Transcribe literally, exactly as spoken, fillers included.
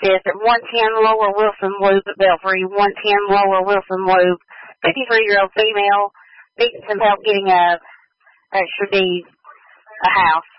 says at one ten Lower Wilson Loop at Belfry, one ten Lower Wilson Loop, fifty-three-year-old female, needing some help getting a, a should be a house.